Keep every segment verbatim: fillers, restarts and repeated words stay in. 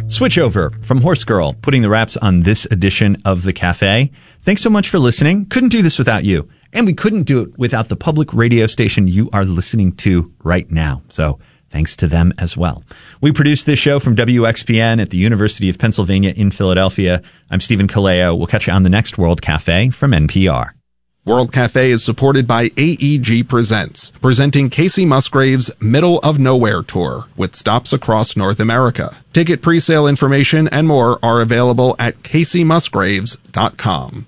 Switch over from Horse Girl, putting the wraps on this edition of The Cafe. Thanks so much for listening. Couldn't do this without you. And we couldn't do it without the public radio station you are listening to right now. So thanks to them as well. We produce this show from W X P N at the University of Pennsylvania in Philadelphia. I'm Stephen Kaleo. We'll catch you on the next World Cafe from N P R. World Cafe is supported by A E G Presents, presenting Casey Musgrave's Middle of Nowhere Tour with stops across North America. Ticket presale information and more are available at casey musgraves dot com.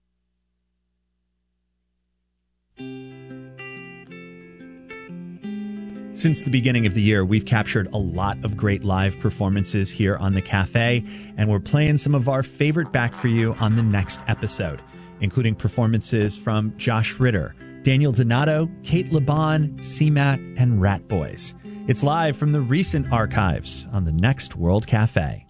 Since the beginning of the year, we've captured a lot of great live performances here on The Cafe, and we're playing some of our favorite back for you on the next episode, including performances from Josh Ritter, Daniel Donato, Kate LeBon, C MAT, and Rat Boys. It's live from the recent archives on the next World Cafe.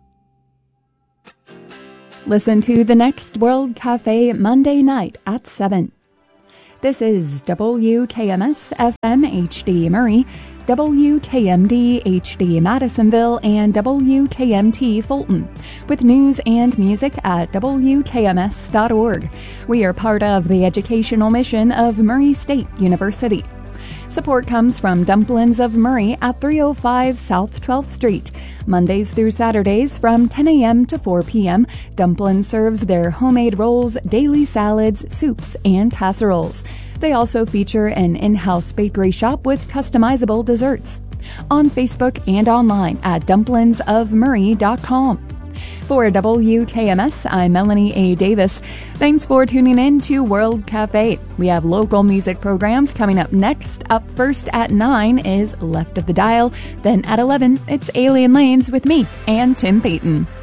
Listen to the next World Cafe Monday night at seven. This is W K M S F M H D Murray, W K M D H D Madisonville, and W K M T Fulton, with news and music at W K M S dot org. We are part of the educational mission of Murray State University. Support comes from Dumplins of Murray at three oh five South twelfth Street. Mondays through Saturdays from ten a.m. to four p.m., Dumplin serves their homemade rolls, daily salads, soups, and casseroles. They also feature an in-house bakery shop with customizable desserts. On Facebook and online at dumplins of murray dot com. For W K M S, I'm Melanie A. Davis. Thanks for tuning in to World Cafe. We have local music programs coming up next. Up first at nine is Left of the Dial. Then at eleven, it's Alien Lanes with me and Tim Payton.